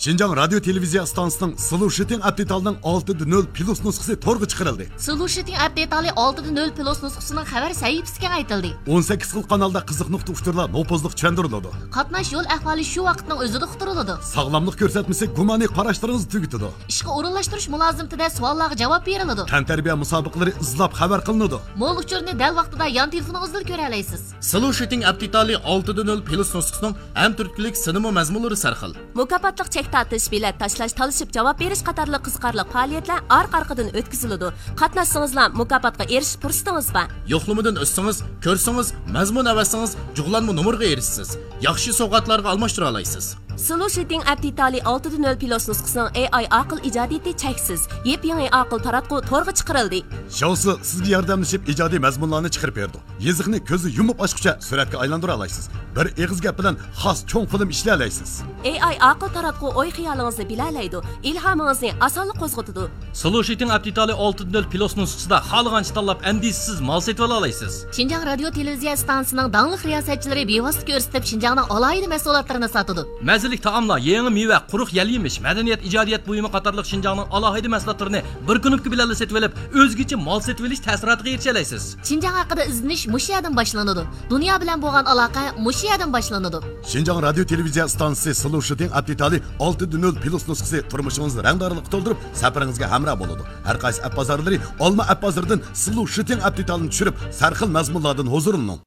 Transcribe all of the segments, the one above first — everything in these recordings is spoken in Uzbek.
Şinjan Radyo Televiziya Stansiyasının Solution Update-ning 6.0 plus nusxasi to'rga chiqarildi. Solution Update 6.0 plus nusxasining xabar sahifasiga aytildi. 18 xil kanalda qiziq uchurlar nopozliq tushuntiriladi. Qatnash yo'l ahvoli shu vaqtning o'zida uqtiriladi. Sog'lomlik ko'rsatmasi gumoniy qarashlaringizni tugitadi. Ishga o'rinlashtirish mulozimtida savollarga javob beriladi. Tantarbiya musobaqalari izlab xabar qilinadi. Mo'l uchurni dal vaqtida yon telefoningizda ko'ra olasiz. Solution Update 6.0 plus nusxasining ham turklik sinema mazmunlari sarxil. Mukofotliq chek tortish, bilet tashlash, talishib javob berish qatorli qiziqarli faoliyatlar orqa-orqadan o'tkaziladi. Qatnashsangizlar mukofotga erishish fursatingiz bor. Yo'qlamadan o'tsangiz, ko'rsangiz, mazmun avasangiz, jug'lanma nomerga erishsiz. Yaxshi sovg'atlarga almashtira olasiz. Solution Update 6.0 plus nusxasining AI aql ijodiyati cheksiz. Yep-yangi aql taratqu to'rga chiqarildi. Shousi sizga yordamlashib ijodiy mazmunlarni chiqarib berdi. Yeziqni ko'zi yumib ochguncha suratga aylantira olasiz. Bir eg'iz gap bilan xos cho'ng film ishlay olasiz. AI aql taratqu o'y xiyolingizni bilalaydi, ilhomingizni osonlik qo'zg'atadi. Solution Update 6.0 plus nusxasida xohlagancha tanlab andisiz mol setib olasiz. Şinjan Radio Televiziya stansiyasining dangliq riyosatchilari bevosita ko'rsatib Şinjanning alohida mahsulotlarini sotadi. Mazalik taomlar, yangi meva, quruq yal yemish, madaniyat, ijodiyat buyumi qatorliq Şinjanning alohida mahsulotlarini bir kunlik bilan setib olib, o'zgacha mol setib olish ta'siriga erisha olasiz. Şinjan haqida izlanish mush yerdan boshlanadi. Dunyo bilan bo'lgan aloqa mush yerdan boshlanadi. Şinjan Radio Televiziya stansiyasi Solution Update 6.0 plus nusxasi turmushingizni rangdorlik to'ldirib, safaringizga hamroh bo'ladi. Har qaysi app bozorlari Olma app bozoridan Solution Update-ni tushirib, sarxil mazmunlardan huzurining.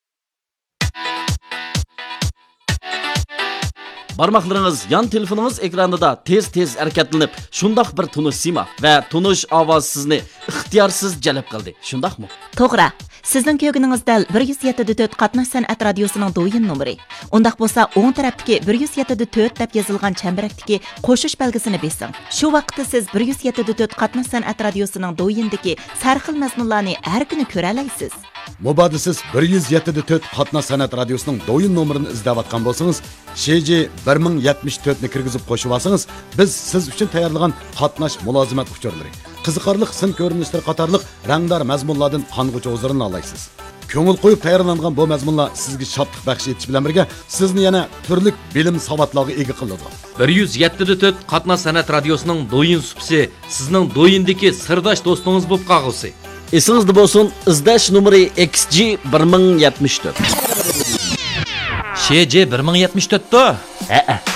Barmoqlaringiz yon telefoningiz ekranida tez harakatlanib, shundoq bir tunish sima va tunish ovoz sizni ixtiyorsiz jalb qildi. Shundaqmi? To'g'ri. Sizning ko'ngliningizda 107.4 qatnash san'at radiosining do'yin nomeri. Undaq bo'lsa, o'ng tarafdagi 107.4 deb yozilgan chambarakdagi qo'shish belgisini bosing. Shu vaqtda siz 107.4 qatnash san'at radiosining do'yindagi sarxil mazmunlarni har kuni ko'ra olasiz. Mubadda siz 107.4 qatnash san'at radiosining do'yin nomerini izlayotgan bo'lsangiz, SHJ 1074 ni kirgizib qo'shib olsangiz, biz siz uchun tayyorlagan qatnash mulozimat uchurlari, qiziqarli sin ko'rinishlar qatorliq rangdor mazmunlardan qong'uchi o'zirini olasiz. Ko'ngil qo'yib tayyorlangan bu mazmunlar sizga shodlik baxsh etish bilan birga sizni yana turli bilim savodlarga ega qiladi. 107.4 qatnash san'at radiosining do'yin supsi sizning do'yindagi sirdosh do'stingiz bo'lib qolg'usi. Esingizda bo'lsin, izlash nomeri XG 1074. SHJ 1074 da?